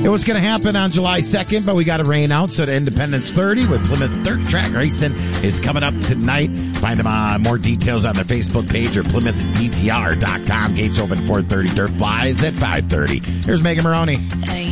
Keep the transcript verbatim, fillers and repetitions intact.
It was going to happen on July second, but we got a rain out, so the Independence thirty with Plymouth Dirt Track Racing is coming up tonight. Find them uh, more details on their Facebook page or plymouth d t r dot com. Gates open four thirty. Dirt flies at five thirty. Here's Megan Maroney.